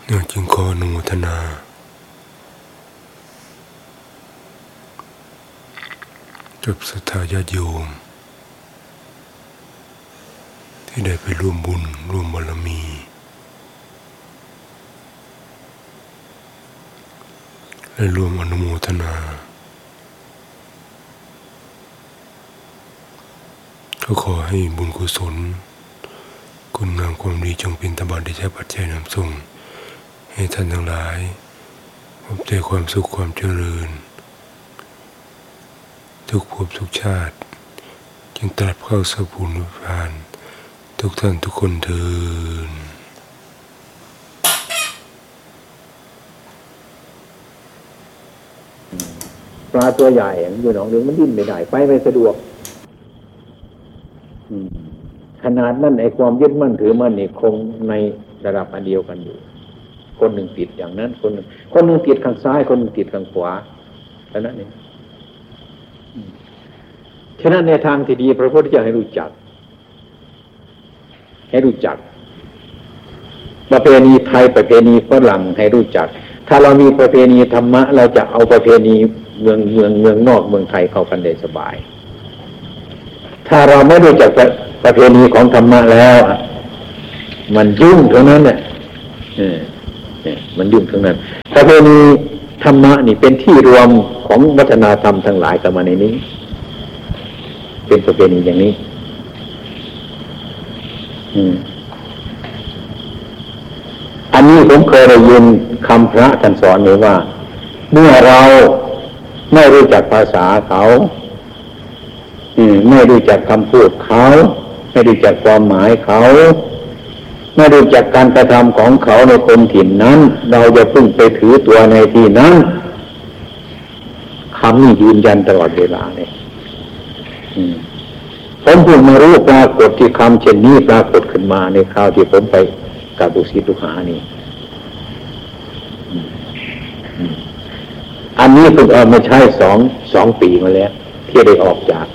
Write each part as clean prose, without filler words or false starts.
จึงขออนุโมทนากับศรัทธาญาติโยมที่ได้ไปร่วมบุญร่วมบารมีและร่วมอนุโมทนาก็ขอให้บุญกุศลคุณงามความดีจงเป็นตบะได้ใช้ปัจจัยนำส่งให้ท่านทั้งหลายพบแต่ความสุขความเจริญทุกภพทุกชาติจึงตรัสเข้าสู่ภูมินิพพานทุกท่านทุกคนเถิดปลาตัวใหญ่อยู่หนองนึงมันดิ้นไม่ได้ไปไม่สะดวกขนาดนั้นไอ้ความยึดมั่นถือมั่นนี่คงในระดับอันเดียวกันอยู่คนหนึ่งติดอย่างนั้นคนหนึ่งติดข้างซ้ายคนหนึ่งติดข้างขวาแค่นั้นเองฉะนั้นในทางที่ดีพระพุทธเจ้าให้รู้จักประเพณีไทยประเพณีฝรั่งให้รู้จักถ้าเรามีประเพณีธรรมะเราจะเอาประเพณีเมืองนอกเมืองไทยเข้ากันได้สบายถ้าเราไม่รู้จักประเพณีของธรรมะแล้วมันยุ่งทั้งนั้นแหละมันยุ่งทั้งนั้นประเพณีธรรมะนี่เป็นที่รวมของวัฒนธรรมทั้งหลายกันมาในนี้เป็นประเพณีอย่างนี้อันนี้ผมเคยได้ยินคำพระท่านสอนไว้ว่าเมื่อเราไม่รู้จักภาษาเขาไม่รู้จักคำพูดเขาไม่รู้จักความหมายเขาไม่รู้จักการกระทำของเขาในคนถิ่นนั้นเราจะพึ่งไปถือตัวในที่นั้นคำนี้ยืนยันตลอดเวลาเลยผมเพิ่งมารู้ปรากฏที่คำเช่นนี้ปรากฏขึ้นมาในคราวที่ผมไปกับลูกศิษย์ลูกหานี่อันนี้เพิ่งเอามาใช้สองปีมาแล้วที่ได้ออกจาก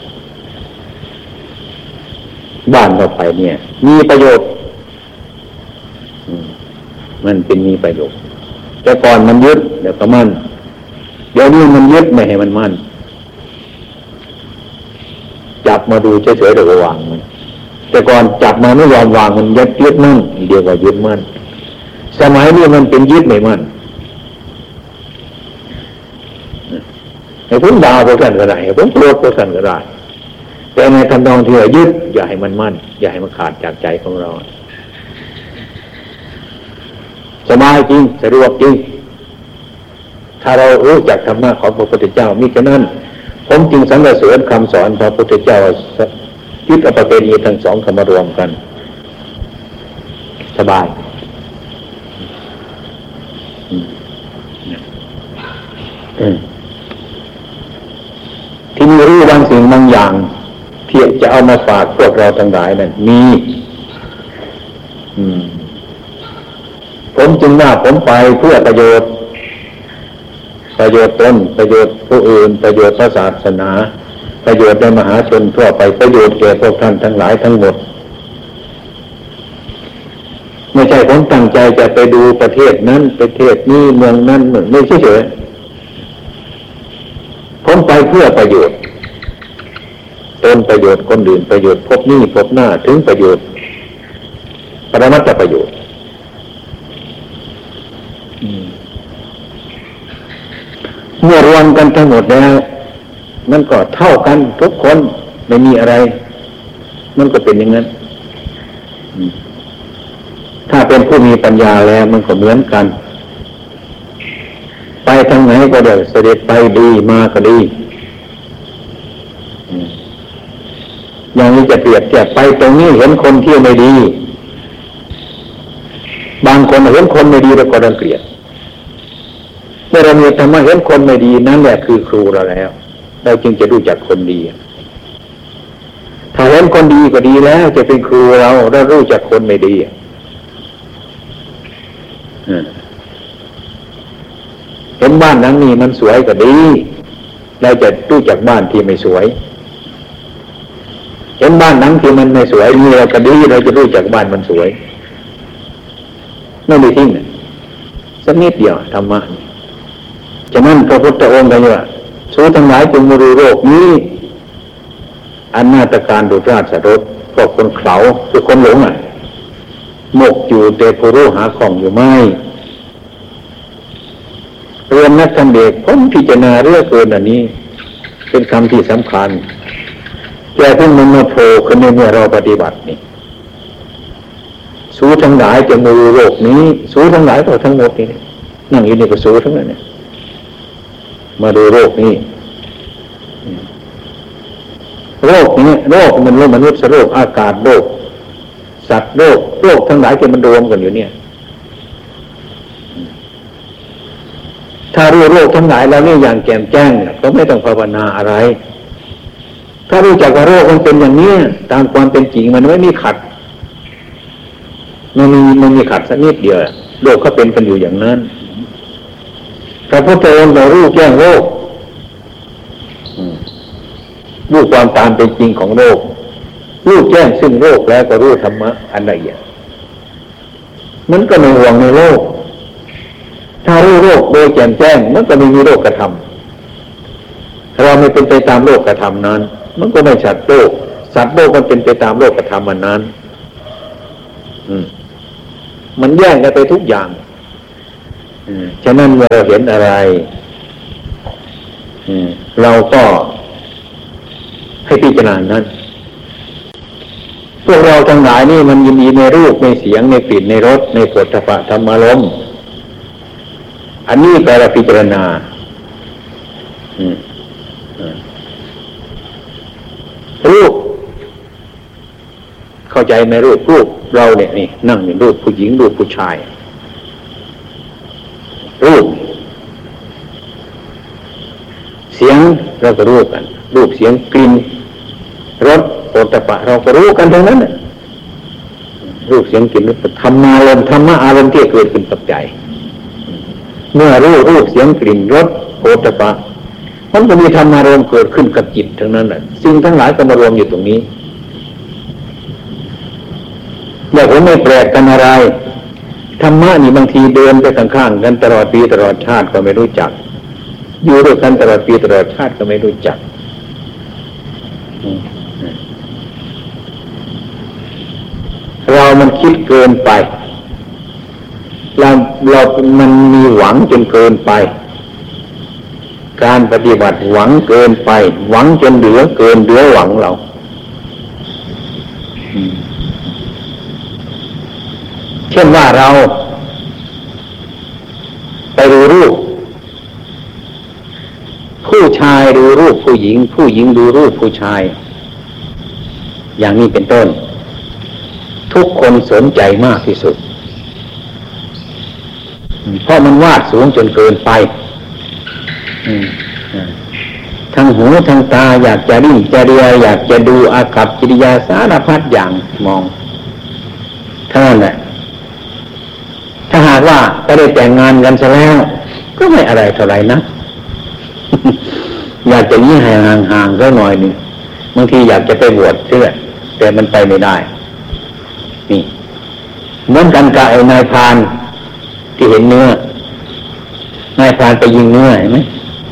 บ้านเราไปเนี่ยมีประโยชน์มันเป็นมีประโยชน์แต่ก่อนมันยึดเดี๋ยวก็มั่นเดี๋ยวนี้มันยึดไม่ให้มันมั่นจับมาดูเฉยๆเดี๋ยวก็วางมันแต่ก่อนจับมาไม่ยอมวางมันยึดมั่นเดียวกับยึดมั่นสมัยนี้มันเป็นยึดไม่มั่นให้ผมด่าพวกท่านก็ได้ให้ผมโกรธพวกท่านก็ได้แต่ในทำนองที่ว่ายึดอย่าให้มันมั่นอย่าให้มันขาดจากใจของเราสบายจริงสะดวกจริงถ้าเรารู้จักธรรมะของพระพุทธเจ้ามิฉะนั้นผมจึงสรรเสริญคำสอนพระพุทธเจ้ายึดเอาประเพณีทั้งสองเข้ามารวมกันสบายที่มีรู้บางสิ่งบางอย่างที่จะเอามาฝากพวกเราทั้งหลายนั้นมีผมจึงว่าผมไปเพื่อประโยชน์ตนประโยชน์ผู้อื่นประโยชน์พระศาสนาประโยชน์ในมหาชนทั่วไปประโยชน์แก่พวกท่านทั้งหลายทั้งหมดไม่ใช่ผมตั้งใจจะไปดูประเทศนั้นประเทศนี้เมืองนั้นไม่เฉยๆผมไปเพื่อประโยชน์ตนประโยชน์คนอื่นประโยชน์พบนี้พบหน้าถึงประโยชน์ปรมัตถประโยชน์เมื่อรวมกันทั้งหมดแล้วมันก็เท่ากันทุกคนไม่มีอะไรมันก็เป็นอย่างนั้นถ้าเป็นผู้มีปัญญาแล้วมันก็เหมือนกันไปทางไหนก็เดี๋ยวเสด็จไปดีมาก็ดีอย่างนี้จะเปรียบเทียบไปตรงนี้เห็นคนที่ไม่ดีบางคนเห็นคนไม่ดีแล้วก็รังเกียจเมื่อเรามีธรรมะเห็นคนไม่ดีนั่นแหละคือครูเราแล้วเราจึงจะรู้จักคนดีถ้าเห็นคนดีก็ดีแล้วจะเป็นครูเรารู้จักคนไม่ดีเห็นบ้านหลังนี้มันสวยก็ดีเราจะรู้จักบ้านที่ไม่สวยเห็นบ้านหลังที่มันไม่สวยนี่เราก็ดีเราจะรู้จักบ้านมันสวยไม่มีทิ้งสักนิดเดียวธรรมะฉะนั้นพระพุทธองค์ก็ว่าสูทั้งหลายจงมาดูโลกนี้อนาตการดุจราชรสพวกคนเขาคือคนหลงหมกอยู่แต่ผู้รู้หาของอยู่ไม่เรียนนักธรรมเด็กพ้นพิจารณาเรื่องเกินอันนี้เป็นคำที่สำคัญแก่ท่านมันมาโผล่ขึ้นในเมื่อเราปฏิบัตินี่สูทั้งหลายจะมาดูโลกนี้สูทั้งหลายก็ทั้งหมดนี่นั่งอยู่ในกระสูทั้งนั้นเนี่ยมาดูโลกนี้โลกนี้โลกมันโลกมนุษย์โลกอากาศโลกสัตว์โลกทั้งหลายจะมันรวมกันอยู่เนี่ยถ้ารู้โลกทั้งหลายแล้วนี่อย่างแจ่มแจ้งก็ไม่ต้องภาวนาอะไรถ้ารู้จักว่าโลกมันเป็นอย่างนี้ตามความเป็นจริงมันไม่มีขัดมันมีขัดสักนิดเดียวโลกเขาเป็นกันอยู่อย่างนั้นพระพุทธองค์เรารู้แจ้งโลกรู้ความตามเป็นจริงของโลกรู้แจ้งซึ่งโลกแล้วก็รู้ธรรมะอันละเอียดมันก็ไม่ห่วงในโลกถ้ารู้โลกโดยแจ่มแจ้งมันก็ไม่มีโลกกระทำเราไม่เป็นไปตามโลกกระทำนั้นมันก็ไม่สัตว์โลกสัตว์โลกมันเป็นไปตามโลกกระทำมันนั้นมันแย่งกันไปทุกอย่างฉะนั้นเมื่อเราเห็นอะไรเราก็ให้พิจารณานั้นพวกเราทั้งหลายนี่มันยินดีในรูปในเสียงในกลิ่นในรสในโผฏฐัพพะธรรมารมณ์อันนี้ก็เราพิจารณารูปเข้าใจไหมรูปเราเนี่ยนี่นั่งอยู่รูปผู้หญิงรูปผู้ชายรูปเสียงเราก็รู้กันรูปเสียงกลิ่นรสโผฏฐัพพะเราก็รู้กันทั้งนั้นน่ะรูปเสียงกลิ่นรสธรรมารมณ์ธรรมะอารมณ์ที่เกิดขึ้นกับใจเมื่อรู้รูปเสียงกลิ่นรสโผฏฐัพพะมันก็มีธรรมารมณ์เกิดขึ้นกับจิตทั้งนั้นน่ะสิ่งทั้งหลายก็มารวมอยู่ตรงนี้แต่ผมไม่แปลกกันอะไรธรรมะนี่บางทีเดินไปข้างๆกันตลอดปีตลอดชาติก็ไม่รู้จักอยู่ด้วยกันตลอดปีตลอดชาติก็ไม่รู้จักเรามันคิดเกินไปเรามันมีหวังจนเกินไปการปฏิบัติหวังเกินไปหวังจนเหลือเกินเหลือหวังเราเช่นว่าเราไปดูรูปผู้ชายดูรูปผู้หญิงผู้หญิงดูรูปผู้ชายอย่างนี้เป็นต้นทุกคนสนใจมากที่สุดเพราะมันวาดสูงจนเกินไปทั้งหูทั้งตาอยากจะดิ้นจะเรียอยากจะดูอากัปกิริยาสารพัดอย่างมองเท่านั้นแหละถ้าหากว่าก็ได้แต่งงานกันซะแล้วก็ไม่อะไรเท่าไหร่นะ อยากจะยี่ให้ห่างๆก็หน่อยนึงบางทีอยากจะไปบวชเชื่อแต่มันไปไม่ได้นี่เหมือนกันกับไอ้นายพรานที่เห็นเนื้อนายพรานไปยิงเนื้อเห็นไหม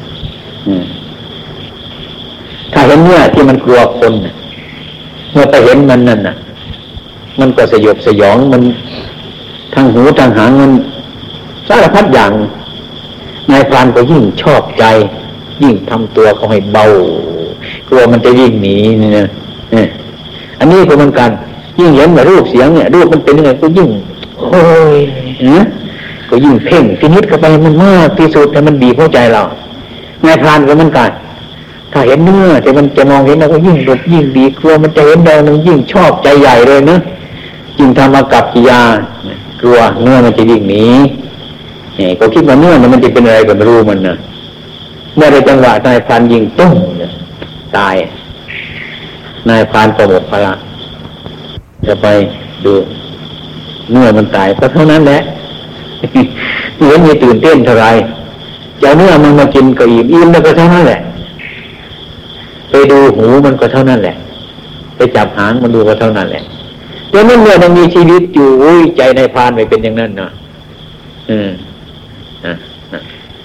ถ้าเห็นเนื้อที่มันกลัวคนเมื่อไปเห็นมันนั่นน่ะมันก็สยบสยองมันทางหูทางหางมันสารพัดอย่างนายพรานก็ยิ่งชอบใจยิ่งทำตัวเขาให้เบากลัวมันจะยิ่งหนีนี่นะอันนี้ก็เหมือนกันยิ่งเห็นแบบรูปเสียงเนี่ยรูปมันเป็นยังไงก็ยิ่งโอ้ยก็ยิ่งเพ่งพินิจเข้าไปมันมากที่สุดแต่มันบีบหัวใจเรานายพรานก็เหมือนกันถ้าเห็นเนื้อแต่มันจะมองเห็นแล้วก็ยิ่งหลบยิ่งดีกลัวมันจะเห็นเรามันยิ่งชอบใจใหญ่เลยนะยิ่งทำอากัปกิริยากลัวเนื้อมันจะยิ่งหนีก็คิดว่าเนื้อมันจะเป็นอะไรก็ไม่รู้มันนะเมื่อในจังหวะนายพรานยิงตุ้มตายนายพรานก็หมดพละจะไปดูเนื้อมันตายก็เท่านั้นแหละเหมือนมีตื่นเต้นเท่าไรเจ้าเนื้อมันมากินก็อิ่มแล้วก็เท่านั้นแหละไปดูหูมันก็เท่านั้นแหละไปจับหางมันดูก็เท่านั้นแหละเดี๋ยวนั้นเมื่อมันมีชีวิตอยู่ใจนายพรานไม่เป็นอย่างนั้นนะ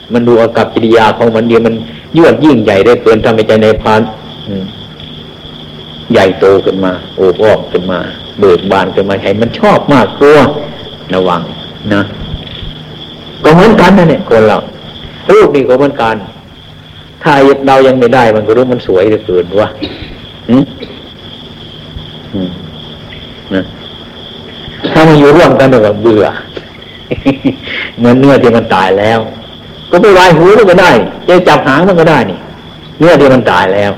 มันดูอากัปกิริยาของมันเดียวมันยวดยิ่งใหญ่ได้เกินทำให้ใจในพานใหญ่โตขึ้นมาโอ้อ้อมขึ้นมาเบิกบานขึ้นมาให้มันชอบมากกลัวระวังนะก็เหมือนกันนั่นแหละคนเรารูปนี่ก็เหมือนกันถ้าเรายังไม่ได้มันก็รู้มันสวยเหลือเกินวะนะถ้ามันอยู่ร่วมกันก็เบื่อเหมือนเนื้อที่มันตายแล้วก็ไปวายหูมันก็ได้จะจับหางมันก็ได้นี่เนื้อที่มันตายแล้ว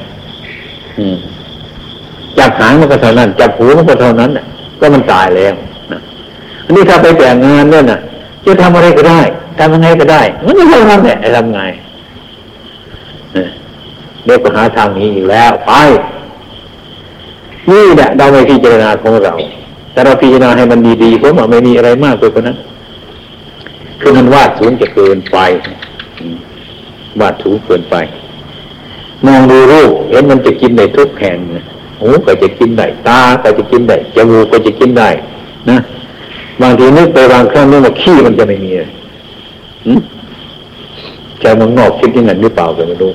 จับหางมันก็เท่านั้นจับหูมันก็เท่านั้นน่ะก็มันตายแล้วนะอันนี้ถ้าไปแต่งงานเนี่ยน่ะจะทำอะไรก็ได้ทำยังไงก็ได้มันไม่ใช่ทำแหละทำไงเด็กก็หาทางนี้อีกแล้วไปนี่แหละเราไม่พิจารณาของเราแต่เราพิจารณาให้มันดีๆเพราะว่าไม่มีอะไรมากกว่านั้นคือมันวาดสูงจะเกินไปวาดสูงเกินไปมองดูรูปเห็นมันจะกินได้ทุกแห่งหูก็จะกินได้ตาก็จะกินได้จมูกก็จะกินได้นะบางทีนึกไปบางครั้งนึกว่าขี้มันจะไม่มีเลยใจมันนอกคิดอย่างนั้นหรือเปล่าก็ไม่รู้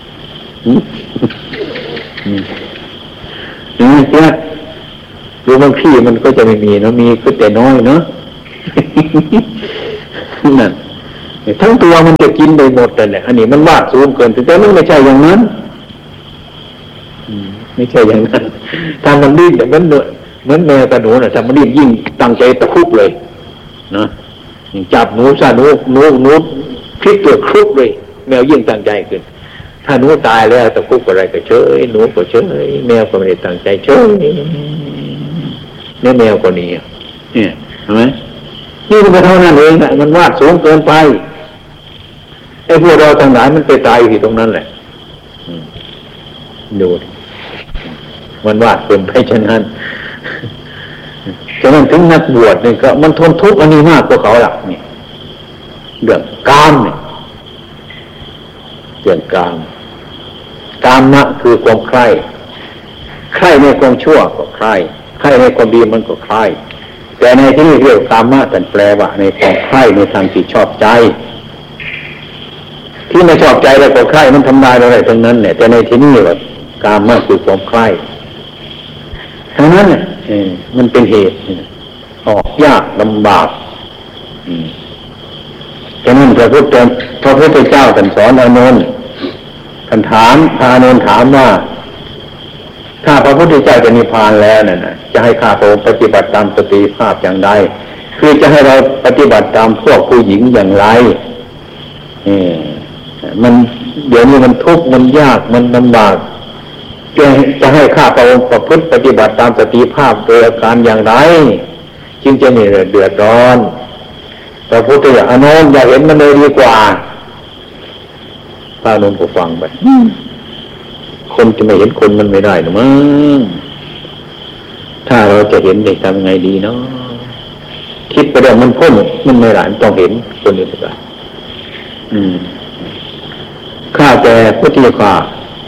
เนี่ยดูบางขี้มันก็จะไม่มีเนาะมีก็แต่น้อยเนาะนั่นทั้งตัวมันจะกินได้หมดแต่แหละอันนี้มันวาดสูงเกินแต่มันไม่ใช่อย่างนั้นไม่ใช่อย่างนั้นถ้ามันดิ้นเหมือนแมวกับหนูน่ะถ้ามันดิ้นยิ่งตั้งใจตะคุบเลยนะจับหนูซะหนูพลิกตัวครุบเลยแมวยิ่งตั้งใจขึ้นถ้าหนูตายแล้วตะคุบอะไรก็เฉยหนูก็เฉยแมวก็ไม่ได้ตั้งใจเฉยเนี่ยแมวก็นี่เนี่ยเห็นไหมนี่มันก็เท่านั้นเองแหละมันวาดสูงเกินไปไอ้พวกเราทั้งหลายมันไปตายอยู่ตรงนั้นแหละดูมันวาดเกินไปฉะนั้นถึงนักบวชนี่ก็มันทนทุกข์อันนี้มากกว่าเขาหลักเนี่ยเรื่องกามเนี่ยเรื่องกามนะคือความใคร่ในความชั่วก็ใคร่ในความดีมันก็ใคร่แต่ในที่นี้เรียกกามะแต่แปลว่าในความใคร่ในทางที่ชอบใจที่ไม่ชอบใจแล้วก็ใคร่มันทำลายอะไรทั้งนั้นเนี่ยแต่ในที่นี้ว่ากามะคือความใคร่ทั้งนั้นเนี่ยมันเป็นเหตุออกยากลำบากฉะนั้นพระพุทธเจ้าท่านสอนอานนท์ท่านถามอานนท์ถามว่าถ้าพระพุทธเจ้าจะนิพพานแล้วน่ะจะให้ข้าพระองค์ปฏิบัติตามสติภาพอย่างไรคือจะให้เราปฏิบัติตามพวกผู้หญิงอย่างไรมันเดี๋ยวนี้มันทุกข์มันยากมันลำบากจะให้ข้าพระองค์ประพฤติปฏิบัติตามสติภาพโดยอาการอย่างไรจึงจะไม่เดือดร้อนพระพุทธเจ้าอานนท์อยากเห็นมันเลยดีกว่าพระอานนท์ก็ฟังไปคนจะไม่เห็นคนมันไม่ได้หรือมั้งถ้าเราจะเห็นได้ทำไงดีเนาะคิดไปเดี๋ยวมันพ้นมันไม่หลายต้องเห็นคนอื่นไปข้าแต่พุทธิยา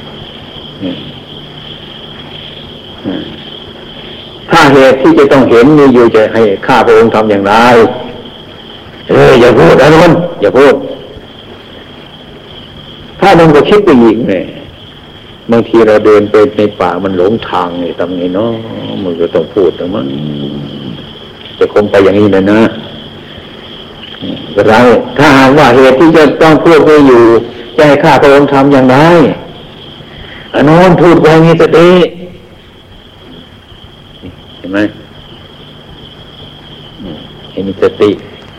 ถ้าเหตุที่จะต้องเห็นมีอยู่จะให้ข้าพระองค์ทำอย่างไรอย่าพูดอานนท์อย่าพูดถ้ามันก็คิดไปอีกเนี่ยบางทีเราเดินไปในป่ามันหลงทางไงทำไงเนาะมันก็ต้องพูดแต่มันจะคงไปอย่างนี้เลยนะเราถ้าหากว่าเหตุที่จะต้องพูดไปอยู่จะให้ข้าพระองค์ทำอย่างไรอานนท์พูดไว้มีสติเห็นไหมให้มีสติ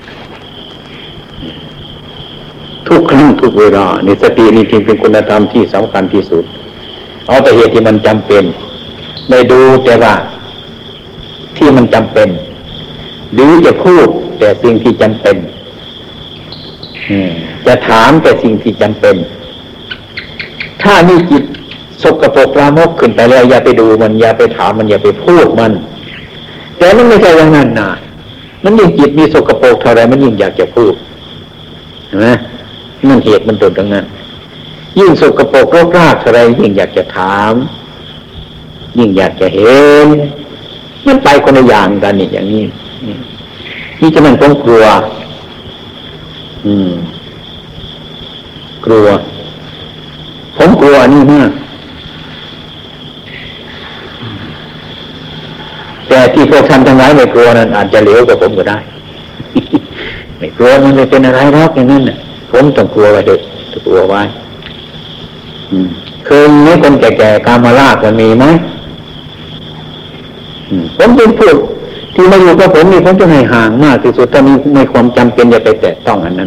ทุกครั้งทุกเวลาในสตินี่จริงเป็นคุณธรรมที่สำคัญที่สุดเอาแต่เหตุที่มันจำเป็นไม่ดูแต่ว่าที่มันจำเป็นหรือจะพูดแต่สิ่งที่จำเป็นจะถามแต่สิ่งที่จำเป็นถ้ามีจิตสกปรกลามกขึ้นไปแล้วอย่าไปดูมันอย่าไปถามมันอย่าไปพูดมันแต่มันไม่ใช่อย่างนั้นนะมันยิ่งจิตมีสกปรกเท่าไรมันยิ่งอยากจะพูดเห็นไหมนั่นเหตุมันตรงนั้นยิ่งสกปรกโรคราเท่าไรยิ่งอยากจะถามยิ่งอยากจะเห็นมันไปคนละอย่างกันนี่อย่างนี้นี่จะมันต้องกลัวกลัวผมกลัวนี่มากแต่ที่พวกท่านทั้งหลายไม่กลัวนั้นอาจจะเหลวกว่าผมก็ได้ ไม่กลัวมันไม่เป็นอะไรหรอกอย่างนั้นน่ะผมต้องกลัวไว้เด็กต้องกลัวไว้เคยมีคนแก่ๆกามาลาภมันมีไหมผมเป็นพวกที่มาอยู่กับผมนี่ผมจะให้ห่างมากที่สุดตอนนี้ไม่ความจำเป็นอย่าไปแตะต้องอันนั้น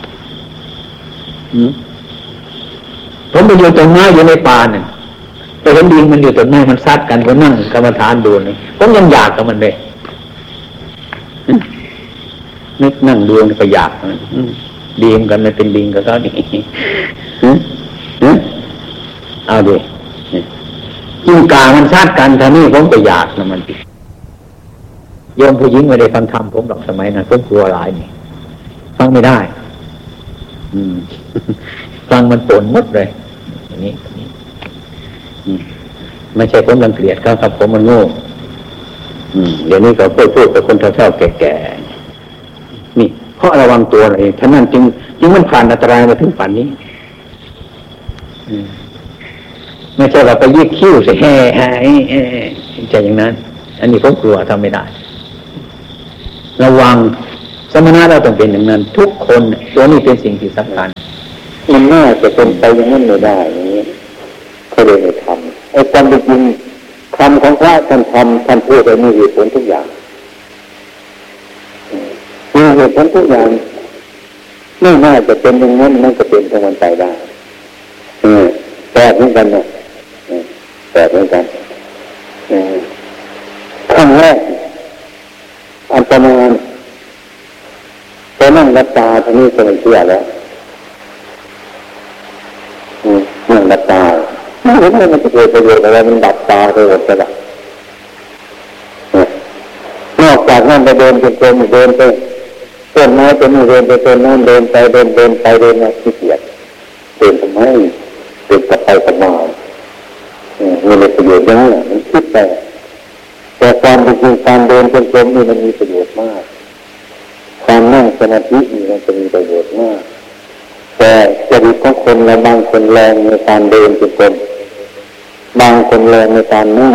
ผมไปอยู่ต้นไม้อยู่ในป่าเนี่ยไปเห็นดินมันอยู่ต้นไม้มันซัดกันผมนั่งกรรมฐานดูนี่ผมยังอยากกับมันเลยนึกนั่งดูก็อยากดีมกันมันเป็นดิงกับเขาดิเอาดิจิ้งกามันซัดกันท่านี้ผมก็อยากนะมันโยมผู้หญิงไม่ได้ฟังธรรมผมหรอกสมัยนั้นผมกลัวหลายนี่ฟังไม่ได้ฟังมันปนหมดเลยอย่างนี้ไม่ใช่ผมรังเกียจเขาครับผมมันโง่เดี๋ยวนี้เขาพูดกับคนเฒ่าๆแก่ๆนี่เพราะระวังตัวเองท่านั้นจึงมันผ่านอันตรายมาถึงป่านนี้ไม่ใช่ว่าไปยืดคิ้วใส่แห่ใจอย่างนั้นอันนี้ผมกลัวทำไม่ได้ระวังสมณะเราต้องเป็นอย่างนั้นทุกคนตัวนี้เป็นสิ่งที่สำคัญมันน่าจะเป็นไปอย่างนั้นไม่ได้อย่างนี้เขาเลยไม่ทำไอ้ความจริงคำของพระท่านทำท่านพูดแต่มีเหตุผลทุกอย่างมีเหตุผลทุกอย่างไม่น่าจะเป็นอย่างนั้นมันก็เป็นของมันไปได้แต่เหมือนกันนะแต่เหมือนกันครั้งแรกอันประมาณไปนั่งรับตาทีนี้ก็ไม่เชื่อแล้วนั่งรับตาไม่เห็นมันจะเกิดประโยชน์อะไรมันดับตาไปหมดเลยนอกจากนั้นไปเดินเป็นคนเดินไปต้นไม้ต้นนี้เดินไปต้นนั้นเดินไปเดินไปเดินมาขี้เกียจเดินทำไมเดินกลับไปกลับมาไม่ได้ประโยชน์ยังมันคิดแต่ความจริงการเดินเป็นคนนี่มันมีประโยชน์มากการนั่งสมาธินี่มันจะมีประโยชน์มากแต่จริตของคนเราบางคนแรงในการเดินเป็นคนบางคนแรงในการนั่ง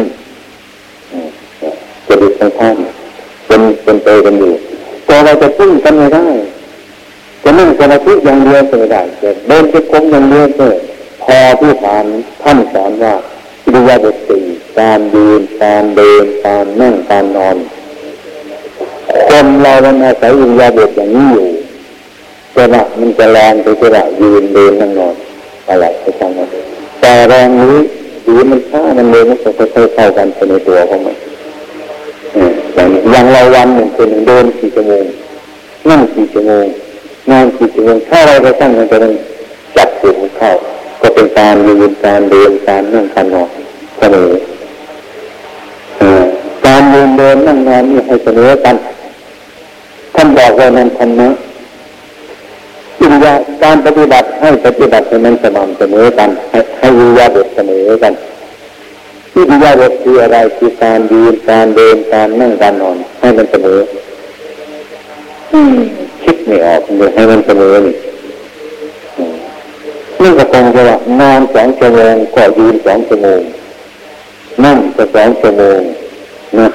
จริตของท่านเป็นไปกันอยู่แต่เราจะพึ่งกันไม่ได้จะนั่งสมาธิอย่างเดียวไม่ได้แต่เดินเป็นคนอย่างเดียวพอผู้ถามท่านสอนว่าอิริยาบถสี่การยืนการเดินการนั่งการนอนคนเรามันอาศัยอิริยาบถอย่างนี้อยู่แต่ว่ามันจะแรงไปจะว่ายืนเดินนั่งนอนอะไรไปทำมันแต่แรงนี้หรือมันช้ามันเร็วมันจะค่อยๆเข้ากันในตัวของมันอย่างเราวันหนึ่งคนเดิน4 ชั่วโมงนั่ง4 ชั่วโมงนั่ง4 ชั่วโมงถ้าเราไปตั้งมันจะต้องจับจุดเข้าก็เป็นการยืนการเดินการนั่งการนอนเสมอการยืนเดินนั่งนอนนี่ให้เสมอกันท่านบอกว่านั้นธรรมะอิริยาการปฏิบัติให้ปฏิบัติให้มันสม่ำเสมอกันให้อิริยาบถเสมอกันอิริยาบถคืออะไรคือการยืนการเดินการนั่งการนอนให้มันเสมอคิดไม่ออกเลยให้มันเสมอนี่ก็ตรงกับว่านอน2 ชั่วโมงก็ยืน2 ชั่วโมงนั่งก็2 ชั่วโมงนะ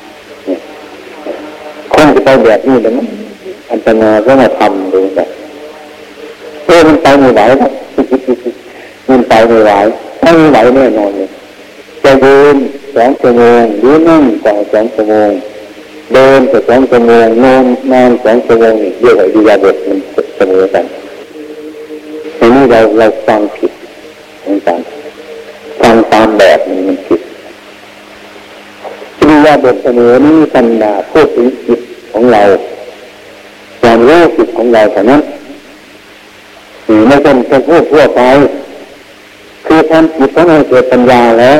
คงจะไปแบบนี้เลยมั้งอันตรายก็มาทำดูแบบมันไปไม่ไหวครับมันไปไม่ไหวถ้าไม่ไหวแน่นอนเลยจะยืน2 ชั่วโมงหรือนั่งก็2 ชั่วโมงเดินก็2 ชั่วโมงนอน2 ชั่วโมงนี่เรียกว่าอิริยาบถมันเสมอกันทีนี้เราฟังผิดเหมือนกันฟังตามแบบมันผิดอิริยาบถเสมอนี้ปัญญาพูดถึงจิตของเราความรู้จิตของเราเท่านั้นไม่เป็นการพูดทั่วไปคือทำจิตของเราเกิดปัญญาแล้ว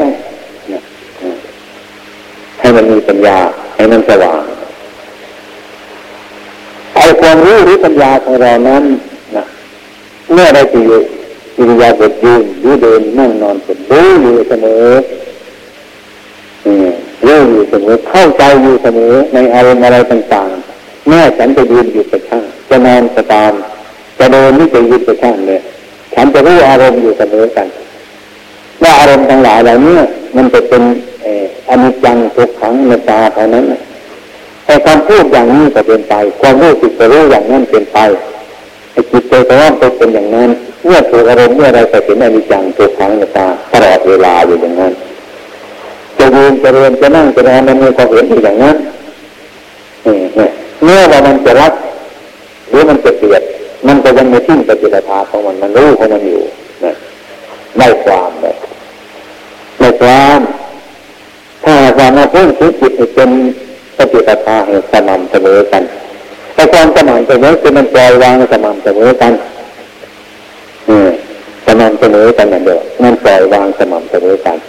ให้มันมีปัญญาให้มันสว่างเอาความรู้หรือปัญญาของเรานั้นเมื่อใดที่อิริยาบถยืนหรือเดินนั่งนอนรู้อยู่เสมอรู้อยู่เสมอเข้าใจอยู่เสมอในอารมณ์อะไรต่างๆแม้ฉันจะยืนอยู่ก็ช่างจะนอนก็ตามจะเดินนี่จะยืนก็ช่างเนี่ยแฉันจะรู้อารมณ์อยู่เสมอกันว่าอารมณ์ทั้งหลายเหล่านี้มันจะเป็นอนิจจังทุกขังอนัตตาเท่านั้นแต่การพูดอย่างนี้ก็เป็นไปความรู้สึกจะรู้อย่างนั้นเป็นไปจิตใจก็ว่าเป็นอย่างนั้นเมื่อถูกอารมณ์เมื่อไรก็เป็นอนิจจังทุกขังอนัตตาตลอดเวลาอยู่อย่างนั้นจะยืนจะเดินจะนั่งจะนอนมันมีความเห็นอย่างนั้นเมื่อว่ามันจะรักหรือมันจะเกลียดมันก็ยังไม่ทิ้งปฏิปทาของมันรู้ของมันอยู่ได้ความได้ความถ้าว่ามาพุ่งถึงจิตเป็นปฏิปทาให้สม่ำเสมอกันแต่ความสม่ำเสมอคือมันปล่อยวางสม่ำเสมอกันสม่ำเสมอกันนั่นเองมันปล่อยวางสม่ำเสมอกัน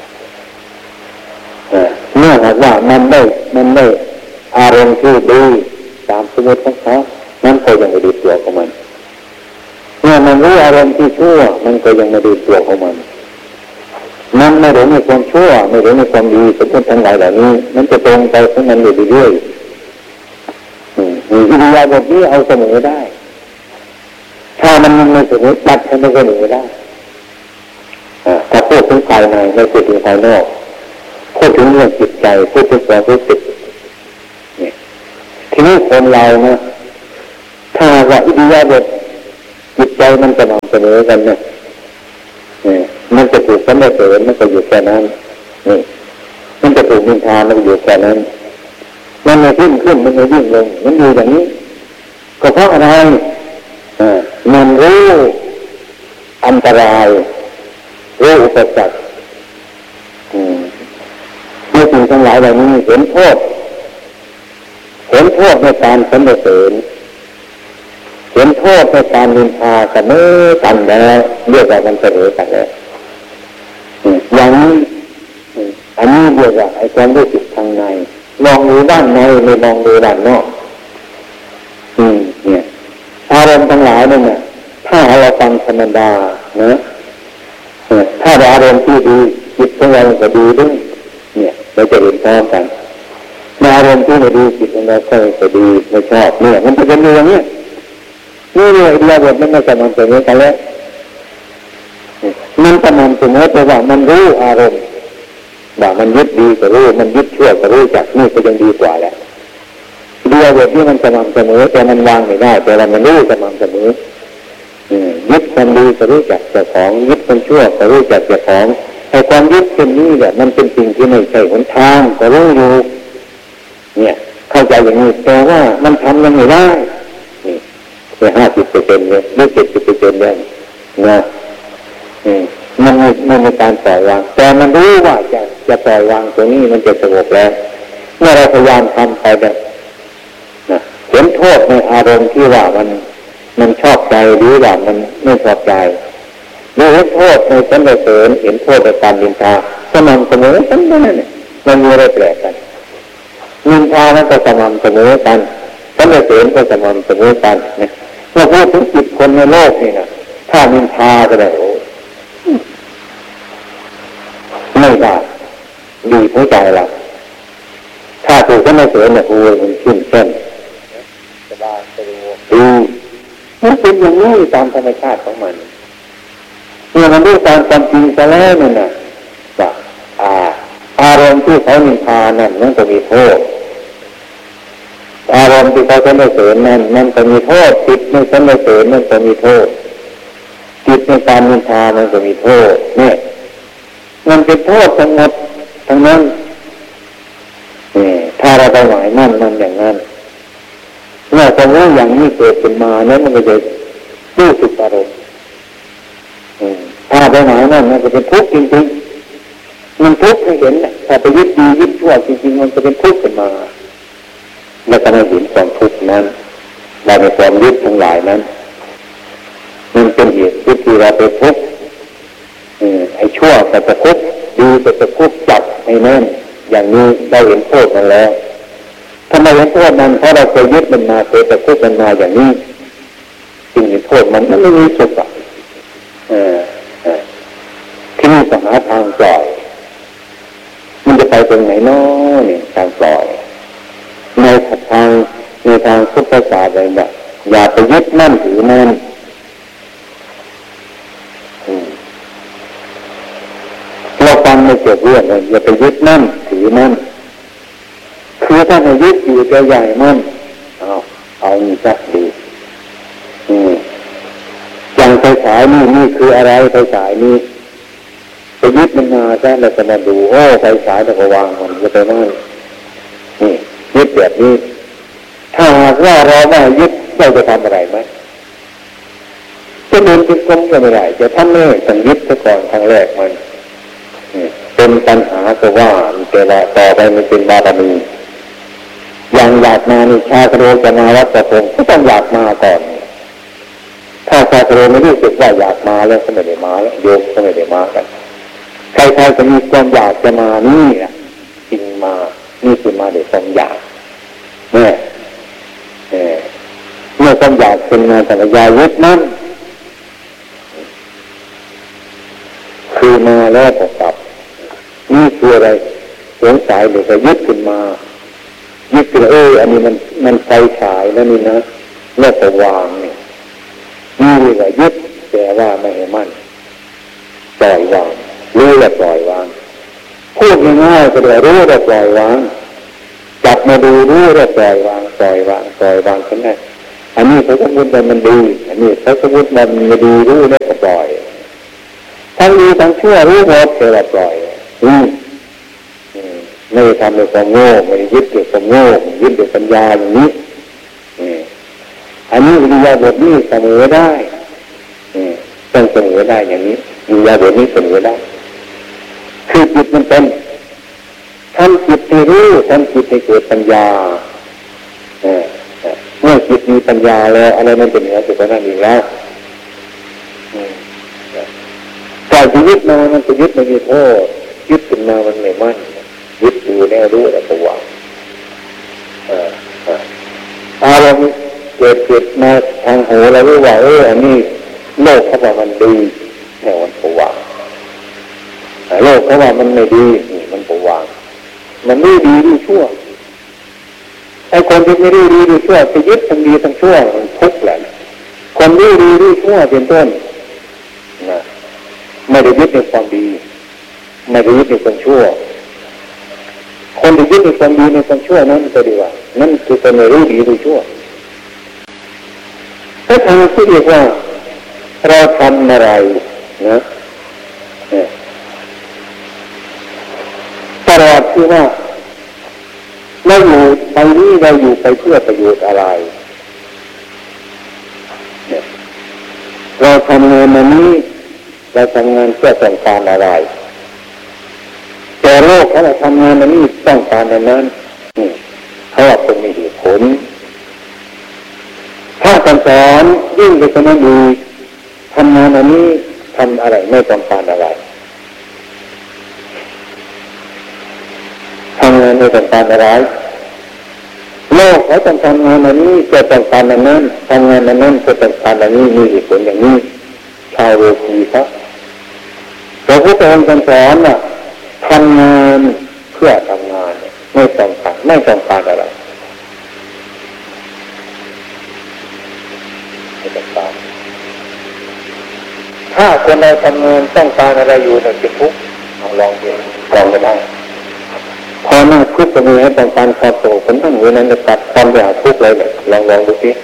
เมื่อหากว่ามันได้อารมณ์ที่ดีตามสมมติของเขานั่นก็ยังไม่ดีตัวของมันเมื่อมันรู้อารมณ์ที่ชั่วมันก็ยังไม่ดีตัวของมันไม่รู้ในความชั่วไม่รู้ในความดีสมมติทั้งหลายเหล่านี้มันจะตรงไปของมันอยู่เรื่อยๆอิริยาบถนี้เอาเสมอได้ถ้ามันไม่เสมอตัดมันไม่เสมอได้ถ้าพูดถึงภายในไม่พูดถึงภายนอกพูดถึงเรื่องจิตใจพูดถึงความรู้สึกเนี่ยทีนี้คนเรานะถ้าว่าอิริยาบถจิตใจมันสม่ำเสมอกันเนี่ยมันจะถูกสรรเสริญมันก็อยู่แค่นั้นนี่มันจะถูกนินทามันอยู่แค่นั้นมันไม่ขึ้นมันไม่ยิ่งลงมันอยู่อย่างนี้ก็เพราะอะไรมันรู้อันตรายรู้อุปสรรคเมื่อสิ่งทั้งหลายเหล่านี้เห็นโทษในการสรรเสริญเห็นโทษในการนินทาเสมอกันแล้วเรียกว่ามันเสมอกันแล้วอย่างนี้อันนี้เรียกว่าไอ้ความรู้สึกทางในมองดูด้านในไม่มองดูด้านนอกเนี่ยอารมณ์ทั้งหลายนั่นน่ะถ้าเราฟังธรรมดานะถ้าอารมณ์ที่ดีจิตของเราก็ดีด้วยเนี่ยเราจะเห็นพร้อมกันอารมณ์ที่ไม่ดีจิตของเราก็ดีไม่ชอบเนี่ยมันจะเป็นอย่างนี้นี่เลยอิริยาบถมันไม่สม่ำเสมอกันแล้วมันสม่ำเสมอแต่ว่ามันรู้อารมณ์ว่ามันยึดดีก็รู้มันยึดชั่วก็รู้จักนี่ก็ยังดีกว่าแหละอิริยาบถที่มันสม่ำเสมอแต่มันวางไม่ได้แต่มันรู้สม่ำเสมอยึดความดีก็รู้จักเจ้าของยึดความชั่วก็รู้จักเจ้าของไอ้ความยึดเช่นนี้เนี่ยมันเป็นสิ่งที่ไม่ใช่หนทางก็รู้อยู่เนี่ยเข้าใจอย่างนี้แต่ว่ามันทำยังไม่ได้แค่ 50% เนี่ยหรือ 70% เนี่ยนะมันมีการปล่อยวางแต่มันรู้ว่าจะปล่อยวางตรงนี้มันจะสงบแล้วเมื่อเราพยายามทำไปแบบนะเห็นโทษในอารมณ์ที่ว่ามันชอบใจหรือว่ามันไม่ชอบใจหรือเห็นโทษในสรรเสริญเห็นโทษในการนินทาสม่ำเสมอกันนั่นเนี่ยมันมีอะไรแปลกกันนินทามันก็สม่ำเสมอกันสรรเสริญก็สม่ำเสมอกันเนี่ยเมื่อพูดถึงจิตคนในโลกนี่นะถ้านินทาก็ได้ไม่ได้ดีหัวใจเราถ้าถูกสรรเสริญเนี่ยโอ้ยมันชื่นเต้นสบายสะดวกดีมันเป็นอย่างนี้ตามธรรมชาติของมันเมื่อมันรู้ตามความจริงไปแล้วนั่นน่ะว่าอารมณ์ที่เขานินทานั่นมันก็มีโทษอารมณ์ที่เขาสรรเสริญนั้นมันก็มีโทษจิตในสรรเสริญมันก็มีโทษจิตในการนินทามันก็มีโทษเนี่ยมันเป็นโทษทั้งหมดทั้งนั้นถ้าเราไปหมายมั่นมันอย่างนั้นเมื่อความรู้อย่างนี้เกิดขึ้นมานั้นมันก็จะรู้สึกอารมณ์ถ้าไปหมายมั่นมันจะเป็นทุกข์จริงๆมันทุกข์ให้เห็นถ้าไปยึดดียึดชั่วจริงๆมันจะเป็นทุกข์ขึ้นมาแล้วก็ไม่เห็นความทุกข์นั้นเราในความยึดทั้งหลายนั้นมันเป็นเหตุที่เราไปทุกข์ไอ้ชั่วก็จะทุกข์ดีก็จะทุกข์จับให้แน่นอย่างนี้ได้เห็นโทษมันแล้วถ้าไม่เห็นโทษมันเพราะเราเคยยึดมันมาเคยจะทุกข์มันมาอย่างนี้สิ่งที่โทษมันไม่มีสุขที่นี่ต้องหาทางปล่อยมันจะไปตรงไหนน้อเนี่ยทางปล่อยในทางพุทธศาสนาอะไรแบบอย่าไปยึดมั่นถือมั่นจบเรื่องเลยอย่าไปยึดมั่นถือมั่นคือถ้าไม่ยึดอยู่ใจใหญ่มั่นเอานี่สักดีอย่างไฟฉายนี่คืออะไรไฟฉายนี่ไปยึดมันมาซะแล้วจะมาดูไฟฉายแล้วก็วางมันจะไปมั่นนี่ยึดแบบนี้ถ้าหากว่าเราไม่ยึดเราจะทำอะไรไหมจะเดินจงกรมก็ไม่ได้จะทำไม่ต้องยึดซะก่อนครั้งแรกมันเป็นปัญหาก็ว่าแต่ว่าต่อไปมันเป็นบารมีอย่างอยากมานี่ชาคโรจะมาวัดประพงก็ต้องอยากมาก่อนถ้าชาคโรไม่รู้สึกว่าอยากมาแล้วก็ไม่ได้มาแล้วโยมก็ไม่ได้มากันใครๆจะมีความอยากจะมานี่นะจริงมานี่คือมาด้วยความอยากเนี่ยเมื่อความอยากเป็นงานสัญญายึดมั่นคือมาแล้วก็กลับนี่คืออะไรสงสัยหรือจะยึดขึ้นมายึดขึ้นอันนี้มันไฟฉายแล้วนี่นะแล้วก็วางนี่เรียกว่ายึดแต่ว่าไม่ให้มั่นปล่อยวางรู้แล้วปล่อยวางพูดง่ายๆก็เลยรู้แล้วปล่อยวางจับมาดูรู้แล้วปล่อยวางปล่อยวางปล่อยวางกันได้อันนี้เขาสมมติมันดีอันนี้เขาสมมติมันไม่ดีรู้แล้วก็ปล่อยทั้งดีทั้งชั่วรู้หมดแต่ละปล่อยไม่ทำด้วยความโง่ไม่ยึดด้วยความโง่ยึดด้วยปัญญาอย่างนี้อันนี้วิริยะบทนี้เสมอได้ต้องเสมอได้อย่างนี้วิริยะบทนี้เสมอได้คือจิตมันเป็นทำจิตให้รู้ทำจิตให้เกิดปัญญาเมื่อจิตมีปัญญาแล้วอะไรมันเป็นเหนือสิ่งนั้นอีกแล้วการยึดมามันจะยึดไม่มีโทษยึดขึ้นมามันไม่มั่นยึดอยู่แน่รู้แล้วก็วางอารมณ์เกิดมาทางหูเรารู้ว่าอันนี้โลกเขาว่ามันดีแน่มันก็วางโลกเขาว่ามันไม่ดีนี่มันก็วางมันไม่ดีดีชั่วไอ้คนที่ไม่ดีดีชั่วไปยึดทั้งดีทั้งชั่วมันทุกข์แหละคนดีดีชั่วเป็นต้นนะไม่ได้ยึดในความดีไม่ได้ยึดในความชั่วคนที่ยึดในความดีในความชั่วนั้นก็ดีว่านั่นคือคนไม่รู้ดีรู้ชั่วถ้าทางที่เรียกว่าเราทำอะไรนะตลอดคือว่าเราอยู่ไปนี้เราอยู่ไปเพื่อประโยชน์อะไรเราทำงานมานี้เราทำงานเพื่อต้องการอะไรแต่โลกเขาทำงานมานี้ต้องการอันนั้นเขาว่าเป็นมีเหตุผลถ้าการสอนยิ่งไปกว่านั้นดีทำงานอันนี้ทำอะไรไม่ต้องการอะไรทำงานไม่ต้องการอะไรโลกเขาต้องทำงานอันนี้จะต้องการอันนั้นทำงานอันนั้นจะต้องการอันนี้มีเหตุผลอย่างนี้ชาวโลกีครับพระพุทธองค์สอนทำงานเพื่อทำงานไม่ต้องการอะไรไม่ต้องการถ้าคนใดทำงานต้องการอะไรอยู่เนี่ยจะทุกข์ลองดูลองก็ได้พอหน้าทุกข์จะมีให้ต้องการความสุขคนทั้งหมดนั้นจะตัดความอยากทุกข์เลยเนี่ยลองดูสิ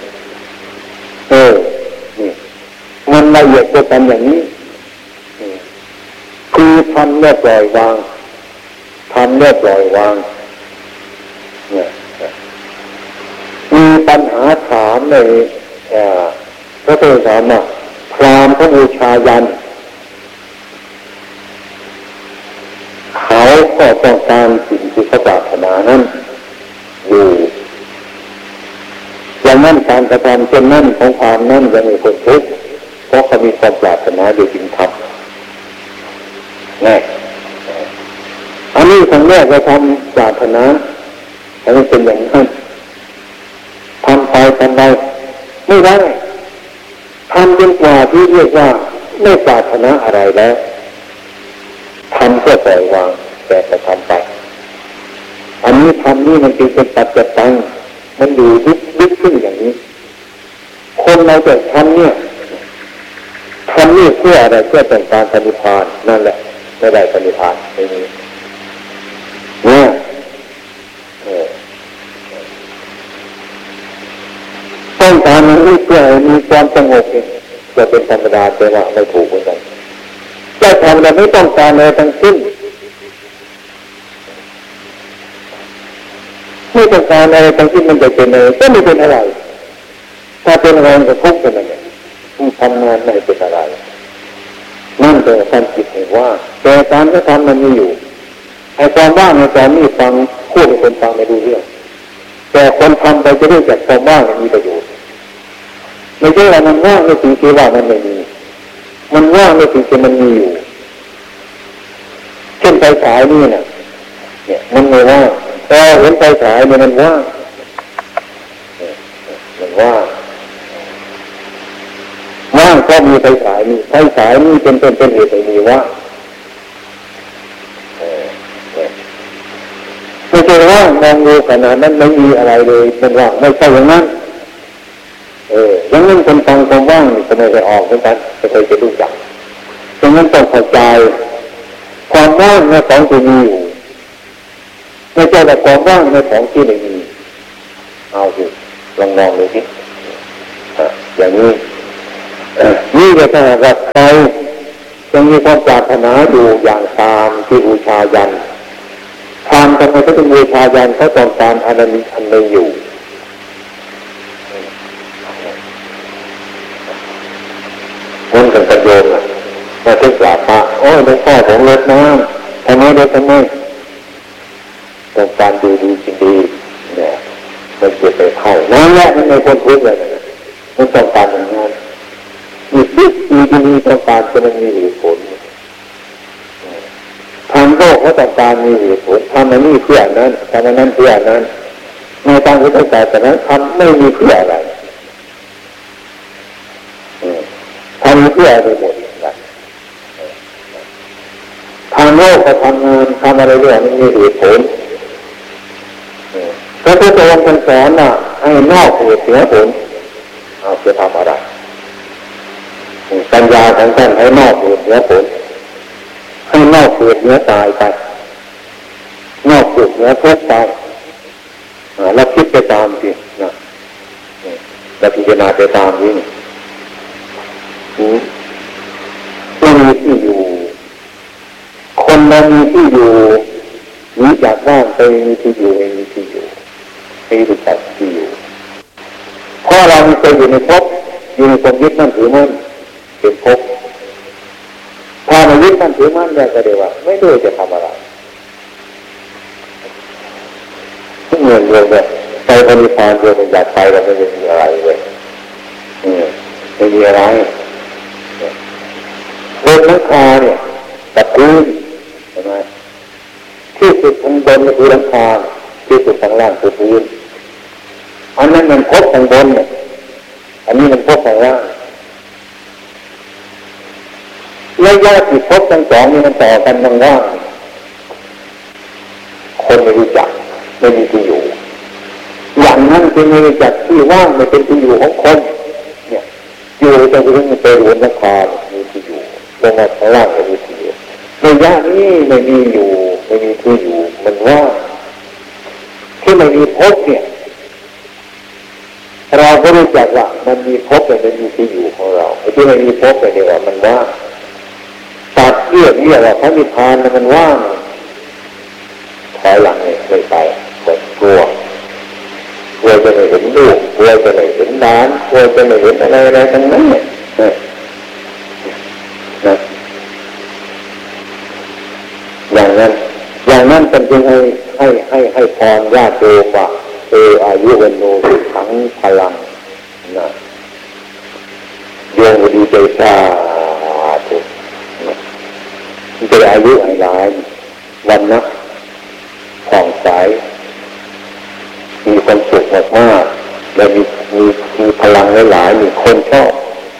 นี่มันละเอียดจะทำอย่างนี้คือทำแล้วปล่อยวางทำแล้วปล่อยวางมีปัญหาถามในพระพุทธเจ้าพราหมณ์เขาบูชายันเขาก็ต้องการสิ่งที่เขาปรารถนานั้นอยู่อย่างนั้นการกระทำเช่นนั้นของพราหมณ์นั้นยังมีคนทุกข์เพราะเขามีความปรารถนาอยู่จริงครับอันนี้ครั้งแรกเราทำปรารถนาอันนี้เป็นอย่างนั้นทำไปไม่ได้ทำจนกว่าที่เรียกว่าไม่ปรารถนาอะไรแล้วทำเพื่อปล่อยวางแต่จะทำไปอันนี้ทำนี่มันเป็นปัจจัยตังมันอยู่ลึกขึ้นอย่างนี้คนเราจะทำนี่เพื่ออะไรเพื่อต้องการนิพพานนั่นแหละไม่ได้ปณิพานไม่มีเนี่ยต้องการให้เพื่อมีความสงบเองจะเป็นธรรมดาแต่ว่าไม่ถูกเหมือนกันใจทำเราไม่ต้องการอะไรทั้งสิ้นไม่ต้องการอะไรทั้งสิ้นมันจะเป็นอะไรก็ไม่เป็นอะไรถ้าเป็นอะไรก็ทุกข์เป็นอะไรผู้ทำงานไม่เป็นอะไรนั่นเป็นความคิดเห็นว่าแต่การกระทำมันมีอยู่ไอ้ความว่างในตอนนี้ฟังพูดให้คนฟังไม่รู้เรื่องแต่คนทำไปจะรู้จักความว่างมีประโยชน์ไม่ใช่ว่ามันว่างในสิ่งที่ว่ามันไม่มีมันว่างในสิ่งที่มันมีอยู่เช่นไฟฉายนี่นะเนี่ยมันไม่ว่างแต่เห็นไฟฉายเนี่ยมันว่างมันว่างก็มีไฟฉายนี่ไฟฉายนี่เป็นเหตุให้มีว่างไม่ใช่ว่างมองดูขนาดนั้นไม่มีอะไรเลยมันว่างไม่ใช่อย่างนั้นอย่างนั้นคนฟังความว่างนี่ก็ไม่ได้ออกเหมือนกันไม่เคยจะรู้จักดังนั้นต้องเข้าใจความว่างในของที่มีอยู่ไม่ใช่แต่ความว่างในของที่ไม่มีเอาสิลองมองดูสิอย่างนี้นี่ก็ถ้าว่าใครยังมีความปรารถนาอยู่อย่างตามที่บูชายันทำทำไมเขาต้องบูชายันเขาต้องการอันนั้นอันหนึ่งอยู่คนกันกระโยมมาถึงกราบพระโอ้ยหลวงพ่อผมลดน้ำทำไมต้องการดูดีจริงดีเนี่ยมันเกิดไปเข้านั่นแหละมันไม่พ้นทุกข์เลยมันต้องการอย่างนั้นมีต้องการจะมันมีเหตุผลทางโลกเขาต้องการมีเหตุผลทำอันนี้เพื่อนั้นทำอันนั้นเพื่อนั้นในทางพุทธศาสนาทำไม่มีเพื่ออะไรทำเพื่ออะไรหมดทางโลกเขาทำงานทำอะไรเรื่องมันมีเหตุผลพระพุทธองค์สอนน่ะให้นอกเหตุเสียผลเอาจะทำอะไรปัญญาของท่านให้นอกเหตุเสียผลให้นอกเหตุเนื้อตายไปนอกเหตุเนื้อทุกข์ไปแล้วคิดไปตามสินะแล้วพิจารณาไปตามนี้ไม่มีที่อยู่คนเรามีที่อยู่หนีจากบ้านไปมีที่อยู่ไม่มีที่อยู่ไม่รู้จักที่อยู่เพราะเรามีใจอยู่ในภพอยู่ในความยึดมั่นถือมั่นเป็นภพถ้าเรายึดมั่นถือมั่นเนี่ยก็เดี๋ยวว่าไม่รู้จะทำอะไรเงินเดือนเนี่ยไปบริพารเดือนอยากไปเราไม่มีอะไรเลยไม่มีอะไรบนหลังคาเนี่ยตะพื้นใช่ไหมที่สุดข้างบนคือหลังคาที่สุดข้างล่างคือพื้นอันนั้นมันพบข้างบนเนี่ยอันนี้มันพบข้างล่างระยะที่พบทั้งสองนี่มันต่อกันมันว่างคนไม่รู้จักไม่มีที่อยู่อย่างนั้นจึงไม่รู้จักที่ว่างไม่เป็นที่อยู่ของคนเนี่ยอยู่ตรงนี้มันเป็นบนหลังคามีที่อยู่ลงมาข้างล่างไม่มีที่อยู่ระยะนี้ไม่มีอยู่ไม่มีที่อยู่มันว่างที่ไม่มีพบเนี่ยเราก็รู้จักว่ามันมีพบแต่มันมีที่อยู่ของเราไอ้ที่ไม่มีพบแต่เดี๋ยวมันว่างตัดเรียกว่าพระนิพพานมันว่างถอยหลังเนี่ยไม่ไปแบบกลัวจะไม่เห็นลูกกลัวจะไม่เห็นหลานกลัวจะไม่เห็นอะไรทั้งนั้นเนี่ยนะอย่างนั้นเป็นจึงให้พรญาติโยมว่าอายุวันโนสุขังพลังนะโยมดีใจสาธุจะอายุให้หลายวันนะผ่องใสมีความสุขมากๆและมีพลังหลายๆมีคนชอบ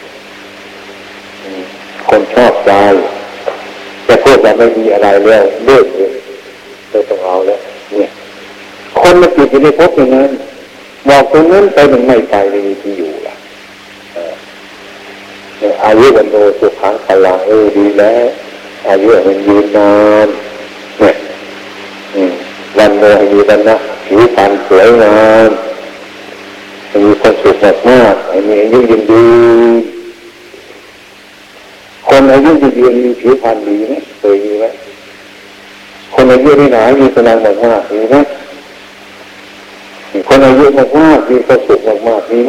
ใจแต่พวกเราไม่มีอะไรแล้วเลิกเลยต้องเอาแล้วเนี่ยคนมาจิตอยู่ในภพอย่างนั้นบอกตรงนั้นไปมันไม่ไปไม่มีที่อยู่ล่ะอายุวันโนสุขังพลังดีแล้วอายุมันยืนนานเนี่ยวันโนให้มีวันนะผิวพรรณสวยงามให้มีความสุขมากๆให้มีอายุยืนยืนคนอายุยืนมีผิวพรรณดีไหมเคยมีไหมคนอายุนี่หนามีกำลังมากๆมีไหมคนอายุมากๆมีความสุขมากๆมีไหม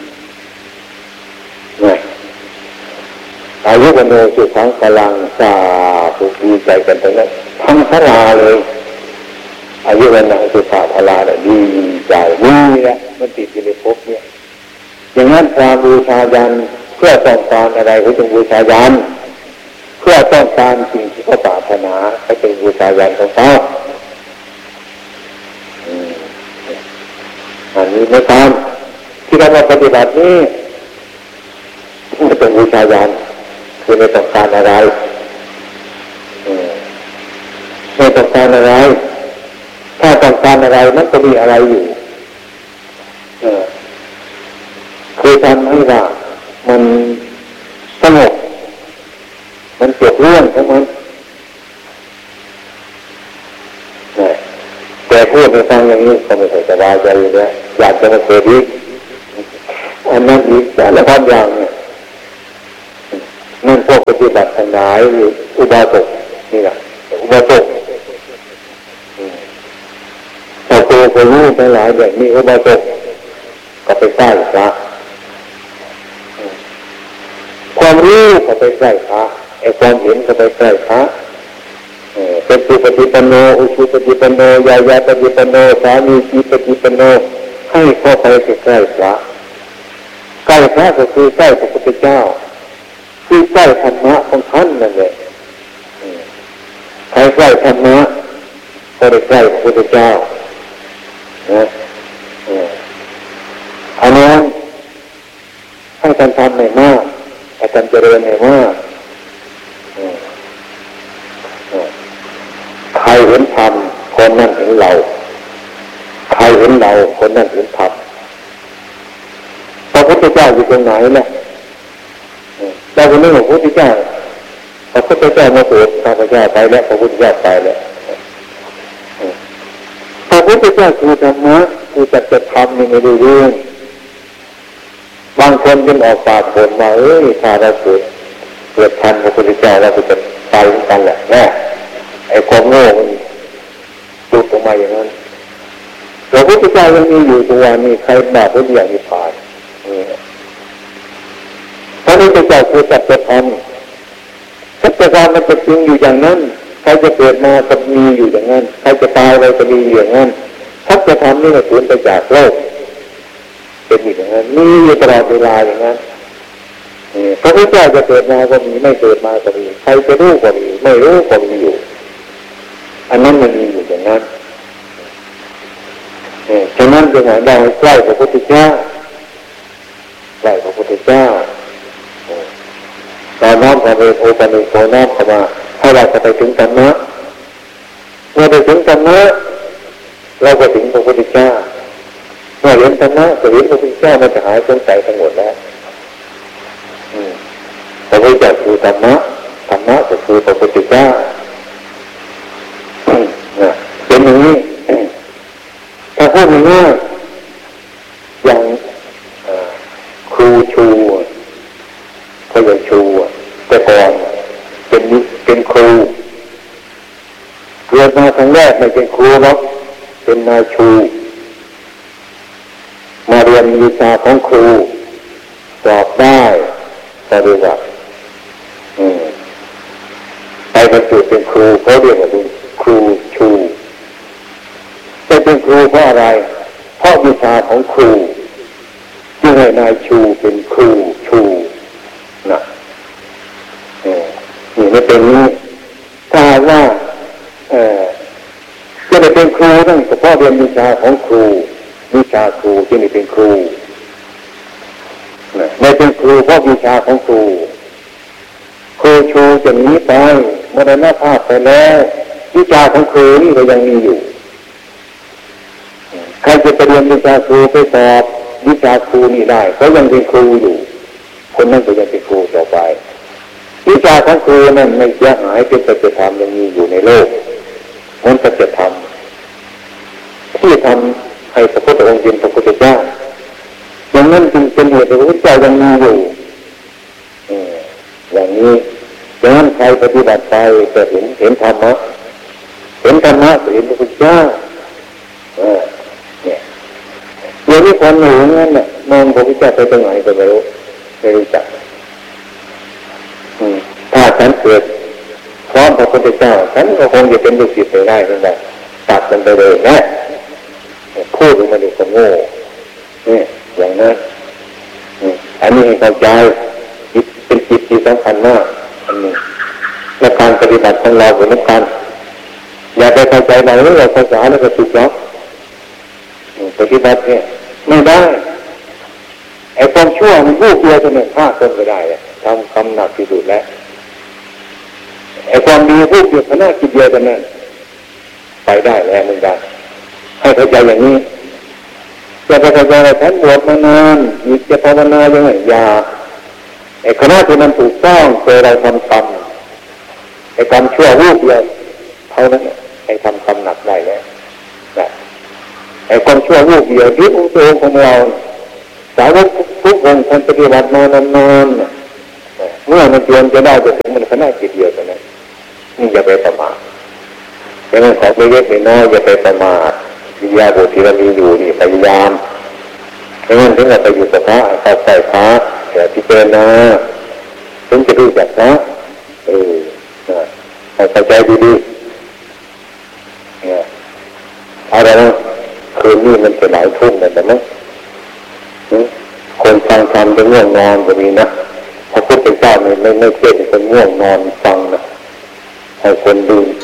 เนี่ยอายุวันโนสุขังพลังสาธุดีใจกันตรงนั้นทั้งพระลาเลยอายุวันโนสุขาพลาเนี่ยดีใจนี่แหละมันติดอยู่ในภพเนี่ยอย่างนั้นการบูชายันเพื่อต้องการอะไรเขาจึงบูชายันเพื่อต้องการสิ่งที่เขาปรารถนาเขาจึงบูชายันของเขาอันนี้ไม่ตามที่เราปฏิบัตินี้ไม่ต้องบูชายันคือไม่ต้องการอะไรไม่ต้องการอะไรถ้าต้องการอะไรมันก็มีอะไรอยู่คือทำให้ว่ามันสงบมันจบเรื่องของมันแต่พูดในทางอย่างนี้ก็ไม่ค่อยสบายใจอยู่แล้วอยากจะมาเกิดอีกอันนั้นอีกแต่ละบางอย่างเนี่ยนั่นพวกปฏิบัติทั้งหลายหรืออุบาสกนี่แหละอุบาสกแต่ตัวคนรู้ทั้งหลายแบบนี้อุบาสกก็ไปใกล้พระความรู้ก็ไปใกล้พระไอ้ความเห็นก็ไปใกล้พระเป็นสุปฏิปันโนอุชุปฏิปันโนยายาปฏิปันโนสามีจิปฏิปันโนให้เข้าไปใกล้พระใกล้พระก็คือใกล้พระพุทธเจ้าคือใกล้ธรรมะของท่านนั่นแหละใครใกล้ธรรมะก็ได้ใกล้พระพุทธเจ้านะอันนั้นให้การทำในมากให้การเจริญในมากใครเห็นธรรมคนนั้นเห็นเราใครเห็นเราคนนั้นเห็นธรรมพระพุทธเจ้าอยู่ตรงไหนล่ะเราคนนี้พระพุทธเจ้าพระพุทธเจ้ามาโปรดพระพุทธเจ้าไปแล้วพระพุทธเจ้าไปแล้วพระพุทธเจ้าคือธรรมะคือจะทำยังไงดูเรื่องบางคนเป็นออกปากบ่นมาถ้าเราเกิดทันพระพุทธเจ้าเราจะไปเหมือนกันแหละแน่ไอ้ความโง่มันจุดออกมาอย่างนั้นพระพุทธเจ้ายังมีอยู่ตัวนี้ใครบาปเป็นอย่างนี้ผ่านพระพุทธเจ้าคือสัจธรรมสัจธรรมมันจะจริงอยู่อย่างนั้นใครจะเกิดมาก็มีอยู่อย่างนั้นใครจะตายเราจะมีอยู่อย่างนั้นสัจธรรมนี่มันสูญไปจากโลกเป็นอย่างนั้นมีอยู่ตลอดเวลาอย่างนั้นพระพุทธเจ้าจะเกิดมาก็มีไม่เกิดมาก็มีใครจะรู้ก็มีไม่รู้ก็มีอยู่อันนั้นมันมีอยู่อย่างนั้นฉะนั้นจึงให้เราใกล้พระพุทธเจ้าใกล้พระพุทธเจ้าเราน้อมความเป็นโอปันโกน้อมเข้ามาให้เราจะไปถึงธรรมะเมื่อไปถึงธรรมะเราก็ถึงพระพุทธเจ้าเมื่อเห็นธรรมะก็เห็นพระพุทธเจ้ามันจะหายสงสัยทั้งหมดแล้วพระพุทธเจ้าคือธรรมะธรรมะก็คือพระพุทธเจ้าเป็นอย่างนี้ถ้าพูดง่ายๆอย่างครูชูเขาอย่างชูแต่ก่อนเป็นครูเกิดมาครั้งแรกไม่เป็นครูหรอกเป็นนายชูมาเรียนวิชาของครูสอบได้ปฏิบัติไปบรรจุเป็นครูเขาเรียกว่าเป็นครูชูจะเป็นครูเพราะอะไรเพราะวิชาของครูที่ให้นายชูเป็นครูชูนะนี่ไม่เป็นนี้ถ้าว่าจะได้เป็นครูต้องเฉพาะเรียนวิชาของครูวิชาครูที่นี่เป็นครูไม่เป็นครูเพราะวิชาของครูครูชูจะหนีไปมรณภาพไปแล้ววิชาของครูนี่ก็ยังมีอยู่ใครจะไปเรียนวิชาครูไปสอบวิชาครูนี่ได้ก็ยังเป็นครูอยู่คนนั้นก็ยังเป็นครูต่อไปวิวิชาของครูนั้นไม่เสียหายเป็นสัจธรรมยังมีอยู่ในโลกนั้นสัจธรรมที่ทำให้พระพุทธองค์เป็นพระพุทธเจ้าอย่างนั้นจึงเป็นเหตุให้พระพุทธเจ้ายังมีอยู่อย่างนี้ดังนั้นใครปฏิบัติไปจะเห็นธรรมะเห็นธรรมะจะเห็นพระพุทธเจ้าเนี่ยเดี๋ยวนี้คนหนูงั้นน่ะมองพระพุทธเจ้าไปตรงไหนก็ไม่รู้จักถ้าฉันเกิดพร้อมพระพุทธเจ้าฉันก็คงจะเป็นลูกศิษย์ไปได้นั่นแหละตัดกันไปเลยนะพูดมาดูก็โง่เนี่ยอย่างนั้นอันนี้ให้เข้าใจเป็นจิตที่สำคัญมากอันนี้และการปฏิบัติของเราเหมือนกันอย่าไปเข้าใจไหนเราภาษาแล้วก็สุดแล้วปฏิบัติเนี่ยไม่ได้ไอ้ความชั่วมันรูปเดียวจะเนี่ยฆ่าคนไม่ได้ทำคำหนักที่สุดแล้วไอ้ความดีรูปเดียวขนาดจิตเดียวกันนั้นไปได้แล้วมึงได้ให้เข้าใจอย่างนี้จะไปเข้าใจว่าฉันบวชมานานมีจะภาวนายังไงอย่าไอ้คณะที่มันถูกต้องเคยเราทำกรรมไอ้กรรมชั่วรูปเดียวเท่านั้นไอ้ทำกรรมหนักได้แล้วนะไอ้ความชั่วรูปเดียวที่องค์ตัวของเราสาวกทุกองค์คนปฏิบัติมานานเมื่อมันเตือนจะได้จะถึงมันขนาดจิตเดียวกันนั้นนี่อย่าไปประมาทดังนั้นของเล็กๆน้อยอย่าไปประมาทวิทยาบุตรที่เรามีอยู่นี่พยายามดังนั้นถึงเราไปอยู่กับพระเข้าใส่พระแต่พิจารณาถึงจะรู้จักพระเข้าใจดีๆอะไรนะคืนนี้มันจะหลายทุ่มแล้วแต่มั้งคนฟังธรรมจะง่วงนอนก็มีนะพระพุทธเจ้าไม่เทศน์ให้คนง่วงนอนฟังนะให้คนดื่ม